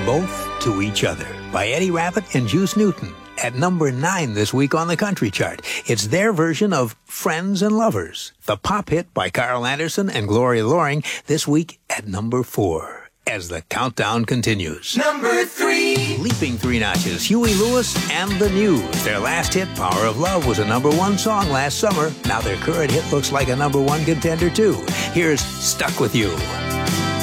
both to each other by Eddie Rabbitt and Juice Newton at number 9 this week on the country chart. It's their version of Friends and Lovers, the pop hit by Carl Anderson and Gloria Loring, this week at number 4. As the countdown continues. Number 3. Leaping 3 notches, Huey Lewis and the News. Their last hit, Power of Love, was a number 1 song last summer. Now their current hit looks like a number 1 contender too. Here's Stuck With You.